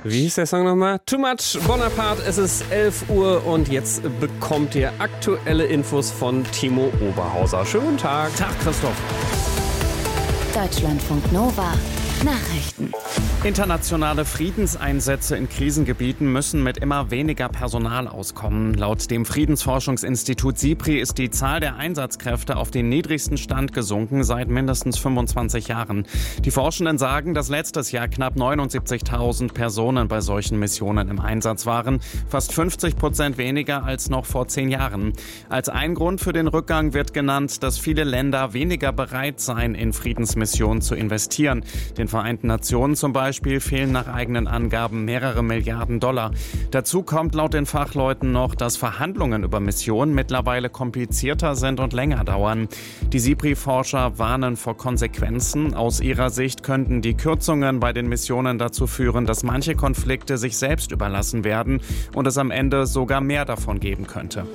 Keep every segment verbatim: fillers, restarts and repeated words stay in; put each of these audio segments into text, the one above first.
Wie hieß der Song nochmal? Too Much Bonaparte. Es ist elf Uhr und jetzt bekommt ihr aktuelle Infos von Timo Oberhauser. Schönen guten Tag. Tag, Christoph. Deutschlandfunk Nova. Nachrichten. Internationale Friedenseinsätze in Krisengebieten müssen mit immer weniger Personal auskommen. Laut dem Friedensforschungsinstitut SIPRI ist die Zahl der Einsatzkräfte auf den niedrigsten Stand gesunken seit mindestens fünfundzwanzig Jahren. Die Forschenden sagen, dass letztes Jahr knapp neunundsiebzigtausend Personen bei solchen Missionen im Einsatz waren, fast fünfzig Prozent weniger als noch vor zehn Jahren. Als ein Grund für den Rückgang wird genannt, dass viele Länder weniger bereit seien, in Friedensmissionen zu investieren. Den Vereinten Nationen zum Beispiel fehlen nach eigenen Angaben mehrere Milliarden Dollar. Dazu kommt laut den Fachleuten noch, dass Verhandlungen über Missionen mittlerweile komplizierter sind und länger dauern. Die SIPRI-Forscher warnen vor Konsequenzen. Aus ihrer Sicht könnten die Kürzungen bei den Missionen dazu führen, dass manche Konflikte sich selbst überlassen werden und es am Ende sogar mehr davon geben könnte.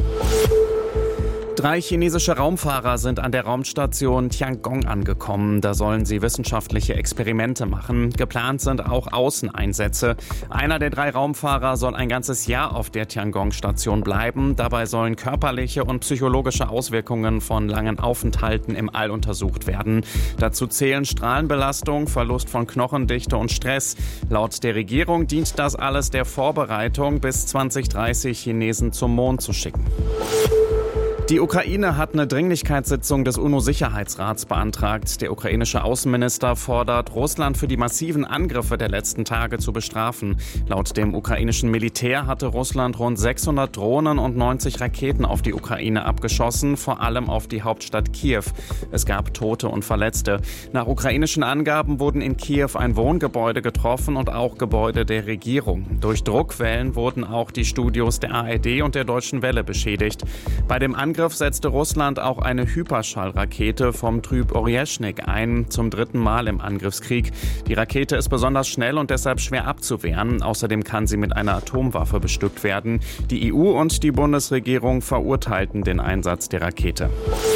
Drei chinesische Raumfahrer sind an der Raumstation Tiangong angekommen. Da sollen sie wissenschaftliche Experimente machen. Geplant sind auch Außeneinsätze. Einer der drei Raumfahrer soll ein ganzes Jahr auf der Tiangong-Station bleiben. Dabei sollen körperliche und psychologische Auswirkungen von langen Aufenthalten im All untersucht werden. Dazu zählen Strahlenbelastung, Verlust von Knochendichte und Stress. Laut der Regierung dient das alles der Vorbereitung, bis zwanzig dreißig Chinesen zum Mond zu schicken. Die Ukraine hat eine Dringlichkeitssitzung des UNO-Sicherheitsrats beantragt. Der ukrainische Außenminister fordert, Russland für die massiven Angriffe der letzten Tage zu bestrafen. Laut dem ukrainischen Militär hatte Russland rund sechshundert Drohnen und neunzig Raketen auf die Ukraine abgeschossen, vor allem auf die Hauptstadt Kiew. Es gab Tote und Verletzte. Nach ukrainischen Angaben wurden in Kiew ein Wohngebäude getroffen und auch Gebäude der Regierung. Durch Druckwellen wurden auch die Studios der A R D und der Deutschen Welle beschädigt. Bei dem Angriff setzte Russland auch eine Hyperschallrakete vom Typ Orjeschnik ein, zum dritten Mal im Angriffskrieg. Die Rakete ist besonders schnell und deshalb schwer abzuwehren. Außerdem kann sie mit einer Atomwaffe bestückt werden. Die E U und die Bundesregierung verurteilten den Einsatz der Rakete.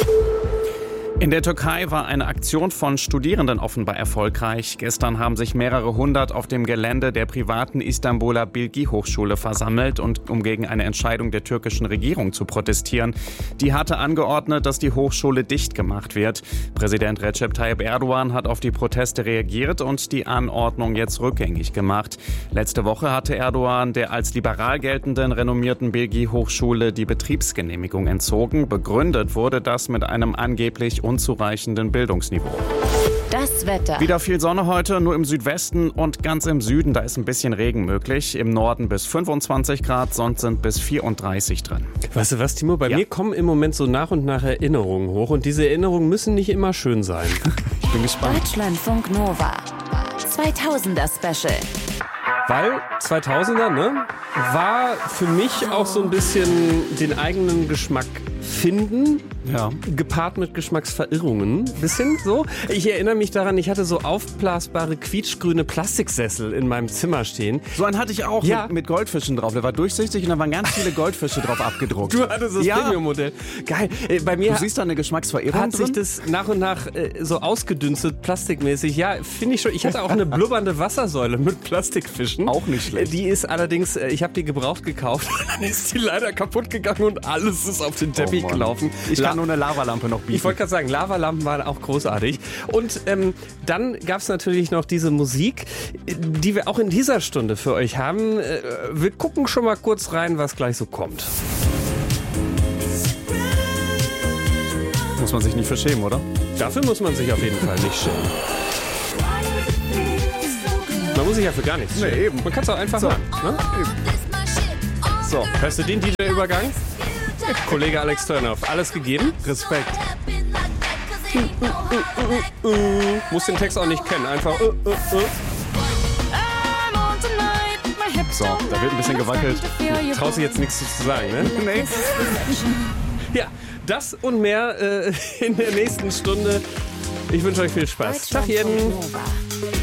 In der Türkei war eine Aktion von Studierenden offenbar erfolgreich. Gestern haben sich mehrere hundert auf dem Gelände der privaten Istanbuler Bilgi-Hochschule versammelt, und um gegen eine Entscheidung der türkischen Regierung zu protestieren. Die hatte angeordnet, dass die Hochschule dicht gemacht wird. Präsident Recep Tayyip Erdogan hat auf die Proteste reagiert und die Anordnung jetzt rückgängig gemacht. Letzte Woche hatte Erdogan der als liberal geltenden renommierten Bilgi-Hochschule die Betriebsgenehmigung entzogen. Begründet wurde das mit einem angeblich unzureichenden Bildungsniveau. Das Wetter. Wieder viel Sonne heute, nur im Südwesten und ganz im Süden, da ist ein bisschen Regen möglich. Im Norden bis fünfundzwanzig Grad, sonst sind bis vierunddreißig drin. Weißt du was, Timo? Bei ja. mir kommen im Moment so nach und nach Erinnerungen hoch, und diese Erinnerungen müssen nicht immer schön sein. Ich bin gespannt. Deutschlandfunk Nova. zweitausender Special. Weil zweitausender, ne, war für mich auch so ein bisschen den eigenen Geschmack finden, ja, gepaart mit Geschmacksverirrungen. Bisschen so. Ich erinnere mich daran, ich hatte so aufblasbare, quietschgrüne Plastiksessel in meinem Zimmer stehen. So einen hatte ich auch, ja, mit, mit Goldfischen drauf. Der war durchsichtig und da waren ganz viele Goldfische drauf abgedruckt. Du hattest das ja. Premium-Modell. Geil. Bei mir du siehst da eine Geschmacksverirrung hat drin? sich das nach und nach äh, so ausgedünstet, plastikmäßig. Ja, finde ich schon. Ich hatte auch eine blubbernde Wassersäule mit Plastikfischen. Auch nicht schlecht. Die ist allerdings, äh, ich habe die gebraucht gekauft, dann ist die leider kaputt gegangen und alles ist auf den Teppich oh gelaufen. Ich kann nur eine Lavalampe noch bieten. Ich wollte gerade sagen, Lavalampen waren auch großartig. Und ähm, dann gab es natürlich noch diese Musik, die wir auch in dieser Stunde für euch haben. Äh, wir gucken schon mal kurz rein, was gleich so kommt. Muss man sich nicht für schämen, oder? Dafür muss man sich auf jeden Fall nicht schämen. Man muss sich ja für gar nichts schämen. Nee, eben. Man kann es auch einfach so. machen. Ne? So, hörst du den D J-Übergang? Kollege Alex Turner, auf alles gegeben. Respekt. Uh, uh, uh, uh, uh. Muss den Text auch nicht kennen, einfach. Uh, uh, uh. So, da wird ein bisschen gewackelt. Traust du jetzt nichts zu sagen, ne? Nee. Ja, das und mehr äh, in der nächsten Stunde. Ich wünsche euch viel Spaß. Tag jeden.